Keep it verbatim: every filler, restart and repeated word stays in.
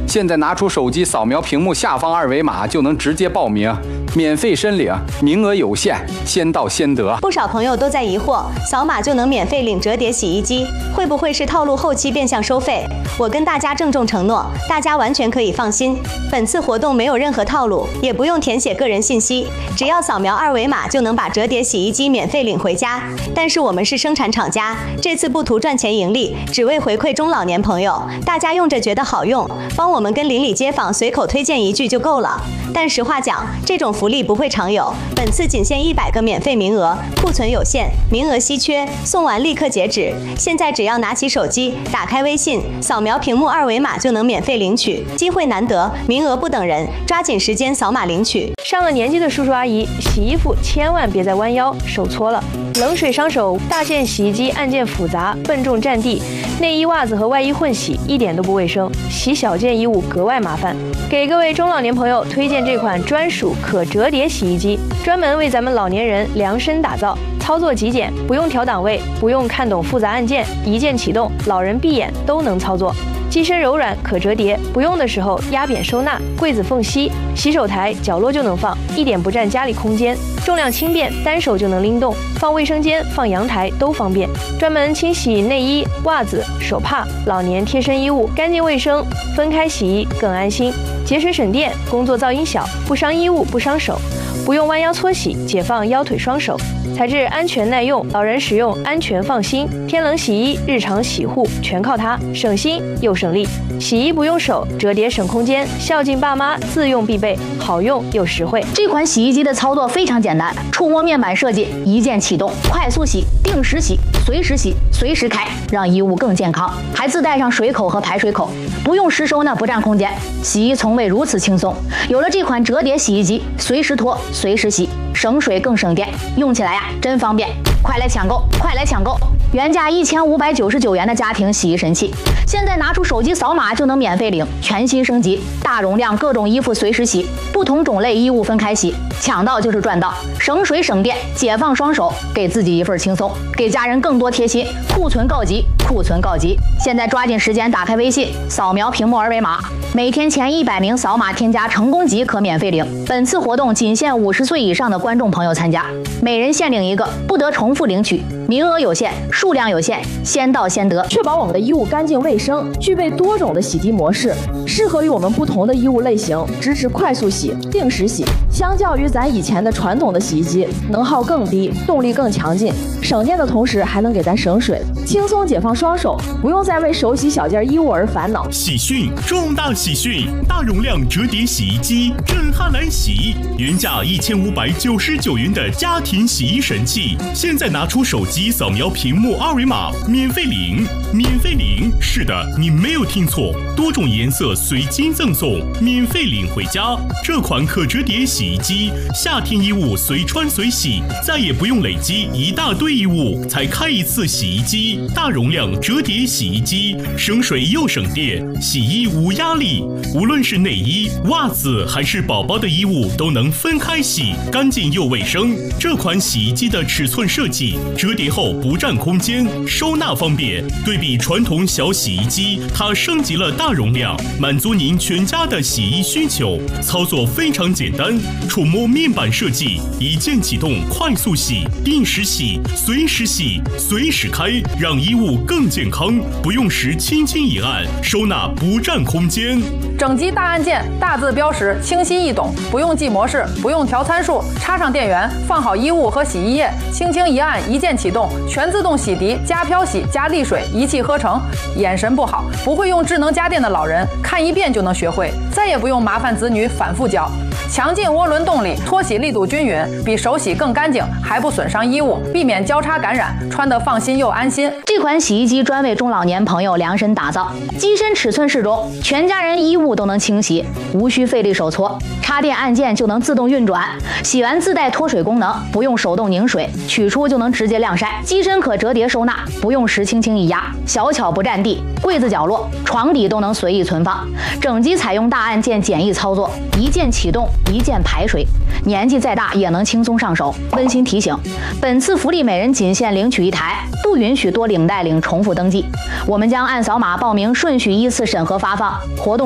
现在拿出手机扫描屏幕下方二维码就能直接报名，免费申领，名额有限，先到先得。 不少朋友都在疑惑，扫码就能免费领折叠洗衣机，会不会是套路后期变相收费？我跟大家郑重承诺，大家完全可以放心，本次活动没有任何套路，也不用填写个人信息，只要扫描二维码就能把折叠洗衣机免费领回家。但是我们是生产厂家，这次不图赚钱盈利，只为回馈中老年朋友，大家用着觉得好用，帮我们跟邻里街坊随口推荐一句就够了。但实话讲，这种福利不会常有，本次仅限一百个免费名额，库存有限，名额稀缺，送完立刻截止。现在只要拿起手机，打开微信，扫描屏幕二维码就能免费领取，机会难得，名额不等人，抓紧时间扫码领取。 上了年纪的叔叔阿姨，洗衣服千万别再弯腰，手搓了。冷水伤手，大件洗衣机按键复杂，笨重占地，内衣、袜子和外衣混洗，一点都不卫生，洗小件衣物格外麻烦。给各位中老年朋友推荐这款专属可折叠洗衣机，专门为咱们老年人量身打造，操作极简，不用调档位，不用看懂复杂按键，一键启动，老人闭眼都能操作。机身柔软可折叠，不用的时候压扁收纳，柜子缝隙、洗手台角落就能放，一点不占家里空间。重量轻便，单手就能拎动，放卫生间、放阳台都方便。专门清洗内衣、袜子、手帕、老年贴身衣物，干净卫生，分开洗衣更安心，节水省电，工作噪音小，不伤衣物不伤手，不用弯腰搓洗，解放腰腿双手。材质安全耐用，老人使用安全放心。天冷洗衣、日常洗护全靠它，省心又省力。洗衣不用手，折叠省空间，孝敬爸妈自用必备，好用又实惠。 这款洗衣机的操作非常简单，触摸面板设计，一键启动，快速洗、定时洗、随时洗、随时开，让衣物更健康。还自带上水口和排水口，不用实收纳，不占空间。洗衣从未如此轻松。有了这款折叠洗衣机，随时脱，随时洗，省水更省电，用起来呀真方便。快来抢购，快来抢购！原价一千五百九十九元的家庭洗衣神器，现在拿出手机扫码就能免费领，全新升级，大容量各种衣服随时洗，不同种类衣物分开洗，抢到就是赚到，省水省电，解放双手，给自己一份轻松，给家人更多贴心。库存告急，库存告急！现在抓紧时间打开微信，扫描屏幕二维码，每天前一百名扫码添加成功即可免费领。本次活动仅限五十岁以上的观众朋友参加，每人限领一个，不得重复领取，名额有限，数量有限，先到先得。 确保我们的衣物干净卫生，具备多种的洗涤模式，适合于我们不同的衣物类型，支持快速洗、定时洗。相较于咱以前的传统的洗衣机，能耗更低，动力更强劲，省电的同时还能给咱省水，轻松解放双手，不用再为手洗小件衣物而烦恼。 喜讯！重大喜讯！大容量折叠洗衣机震撼来洗，原价一千五百九十九元的家庭洗衣神器，现在拿出手机扫描屏幕二维码，免费领，免费领！是的，你没有听错，多种颜色随机赠送，免费领回家。这款可折叠洗衣机，夏天衣物随穿随洗，再也不用累积一大堆衣物才开一次洗衣机。大容量折叠洗衣机，省水又省电，洗衣无压力。无论是内衣、袜子还是宝宝的衣物，都能分开洗，干净又卫生。这款洗衣机的尺寸设计，折叠后不占空间，收纳方便。对比传统小洗衣机，它升级了大容量，满足您全家的洗衣需求。操作非常简单，触摸面板设计，一键启动，快速洗、定时洗、随时洗、随时开，让衣物更健康。不用时轻轻一按，收纳不占空间。 整机大按键，大字标识，清晰易懂，不用记模式，不用调参数，插上电源，放好衣物和洗衣液，轻轻一按，一键启动，全自动洗涤，加漂洗，加沥水，一气呵成。眼神不好，不会用智能家电的老人，看一遍就能学会，再也不用麻烦子女反复教。强劲涡轮动力，脱洗力度均匀，比手洗更干净，还不损伤衣物，避免交叉感染，穿得放心又安心。 这款洗衣机专为中老年朋友量身打造，机身尺寸适中，全家人衣物都能清洗，无需费力手搓，插电按键就能自动运转，洗完自带脱水功能，不用手动拧水，取出就能直接晾晒。机身可折叠收纳，不用时轻轻一压，小巧不占地，柜子角落、床底都能随意存放。整机采用大按键简易操作，一键启动，一键排水，年纪再大也能轻松上手。温馨提醒，本次福利每人仅限领取一台，不允许多领带领重复登记。我们将按扫码报名顺序依次审核发放，活动